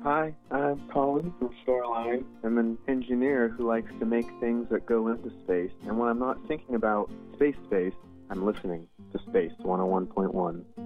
Hi, I'm Colin from Shoreline. I'm an engineer who likes to make things that go into space, and when I'm not thinking about space, I'm listening to Space 101.1.